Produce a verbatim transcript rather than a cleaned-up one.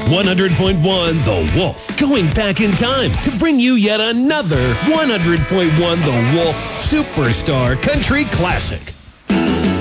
one hundred point one The Wolf, going back in time to bring you yet another one hundred point one The Wolf Superstar Country Classic.